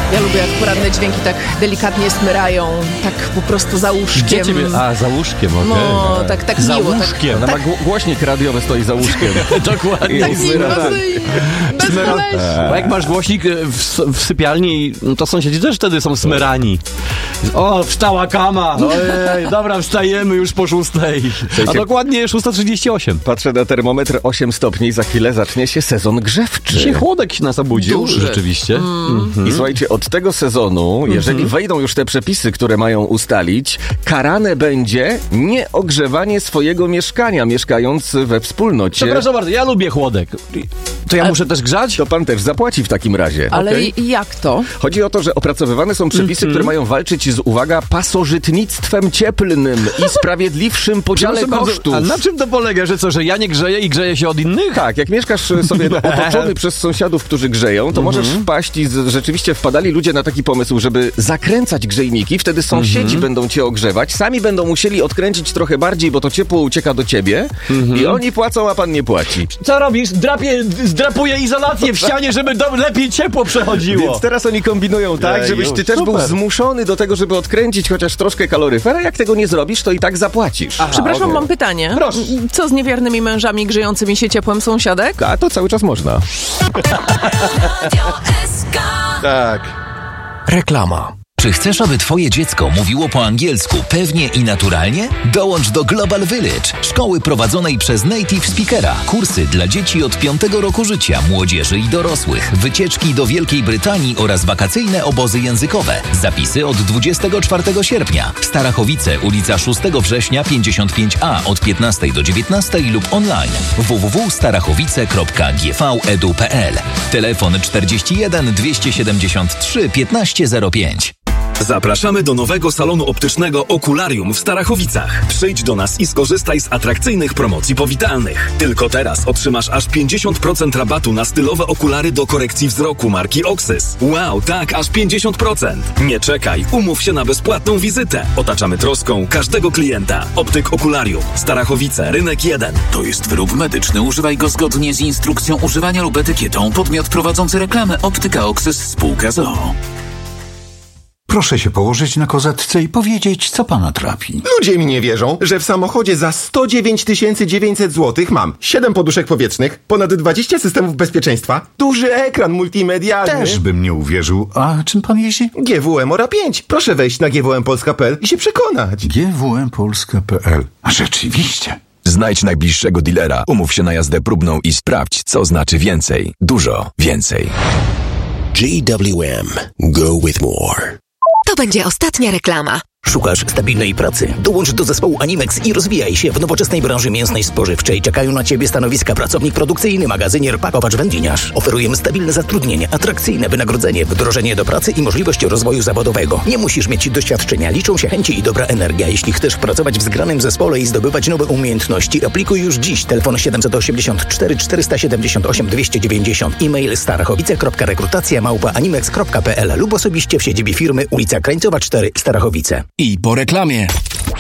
Ja lubię, jak poranne dźwięki tak delikatnie smyrają, tak po prostu za łóżkiem. Za łóżkiem, okej. No, tak za miło. łóżkiem. Ona ma głośnik radiowy, stoi za łóżkiem. Dokładnie. Tak smyra. Bo jak masz głośnik w sypialni, no to sąsiedzi też wtedy są smyrani. O, wstała kama. Ojej, dobra, wstajemy już po 6. A dokładnie 6:38. Patrzę na termometr, 8 stopni, za chwilę zacznie się sezon grzewczy. Dzisiaj chłodek się nas obudził, Duży. rzeczywiście. I słuchajcie, od tego sezonu, jeżeli wejdą już te przepisy, które mają ustalić, karane będzie nieogrzewanie swojego mieszkania, mieszkając we wspólnocie. Przepraszam bardzo, ja lubię chłodek. To ja muszę też grzać? To pan też zapłaci w takim razie. Ale Okej? jak to? Chodzi o to, że opracowywane są przepisy, które mają walczyć z, uwaga, pasożytnictwem cieplnym i sprawiedliwszym podziale Przepraszam kosztów. bardzo, a na czym to polega, że co, że ja nie grzeję i grzeję się od innych? Tak, jak mieszkasz sobie otoczony przez sąsiadów, którzy grzeją, to możesz wpaść i rzeczywiście wpadali ludzie na taki pomysł, żeby zakręcać grzejniki, wtedy sąsiedzi będą cię ogrzewać, sami będą musieli odkręcić trochę bardziej, bo to ciepło ucieka do ciebie i oni płacą, a pan nie płaci. Co robisz? Zdrapuję izolację w ścianie, żeby lepiej ciepło przechodziło. Więc teraz oni kombinują tak, żebyś ty też był zmuszony do tego, żeby odkręcić chociaż troszkę kaloryfer, a jak tego nie zrobisz, to i tak zapłacisz. Przepraszam, mam pytanie. Proszę. Co z niewiernymi mężami grzejącymi się ciepłem sąsiadek? A to cały czas można. Tak. Reklama. Czy chcesz, aby twoje dziecko mówiło po angielsku pewnie i naturalnie? Dołącz do Global Village, szkoły prowadzonej przez native speakera. Kursy dla dzieci od 5 roku życia, młodzieży i dorosłych, wycieczki do Wielkiej Brytanii oraz wakacyjne obozy językowe. Zapisy od 24 sierpnia. Starachowice, ulica 6 września 55A od 15 do 19 lub online. www.starachowice.gv.edu.pl. Telefon 41 273 1505. Zapraszamy do nowego salonu optycznego Okularium w Starachowicach. Przyjdź do nas i skorzystaj z atrakcyjnych promocji powitalnych. Tylko teraz otrzymasz aż 50% rabatu na stylowe okulary do korekcji wzroku marki Oxys. Wow, tak, aż 50%. Nie czekaj, umów się na bezpłatną wizytę. Otaczamy troską każdego klienta. Optyk Okularium, Starachowice, Rynek 1. To jest wyrób medyczny. Używaj go zgodnie z instrukcją używania lub etykietą. Podmiot prowadzący reklamę Optyka Oxys spółka z o.o. Proszę się położyć na kozatce i powiedzieć, co pana trapi. Ludzie mi nie wierzą, że w samochodzie za 109 900 zł mam 7 poduszek powietrznych, ponad 20 systemów bezpieczeństwa, duży ekran multimedialny. Też bym nie uwierzył. A czym pan jeździ? GWM Ora 5. Proszę wejść na gwmpolska.pl i się przekonać. gwmpolska.pl. A rzeczywiście. Znajdź najbliższego dealera, umów się na jazdę próbną i sprawdź, co znaczy więcej. Dużo więcej. GWM. Go with more. To będzie ostatnia reklama. Szukasz stabilnej pracy? Dołącz do zespołu Animex i rozwijaj się w nowoczesnej branży mięsnej spożywczej. Czekają na Ciebie stanowiska pracownik produkcyjny, magazynier, pakowacz, wędliniarz. Oferujemy stabilne zatrudnienie, atrakcyjne wynagrodzenie, wdrożenie do pracy i możliwość rozwoju zawodowego. Nie musisz mieć doświadczenia, liczą się chęci i dobra energia. Jeśli chcesz pracować w zgranym zespole i zdobywać nowe umiejętności, aplikuj już dziś. Telefon 784 478 290. E-mail starachowice.rekrutacja@animex.pl lub osobiście w siedzibie firmy ulica Krańcowa 4, Starachowice. I po reklamie.